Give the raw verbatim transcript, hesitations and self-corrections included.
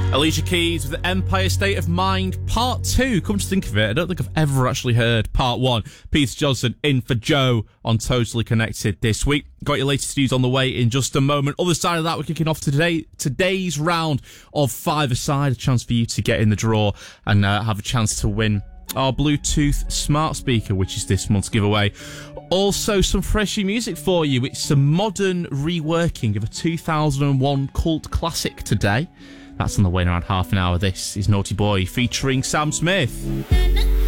Alicia Keys with Empire State of Mind Part two. Come to think of it, I don't think I've ever actually heard Part one. Peter Johnson in for Joe on Totally Connected this week. Got your latest news on the way in just a moment. Other side of that, we're kicking off today today's round of five-a-side, a chance for you to get in the draw and uh, have a chance to win our Bluetooth smart speaker, which is this month's giveaway. Also, some freshy music for you. It's a modern reworking of a two thousand one cult classic today. That's on the way in around half an hour. This is Naughty Boy featuring Sam Smith.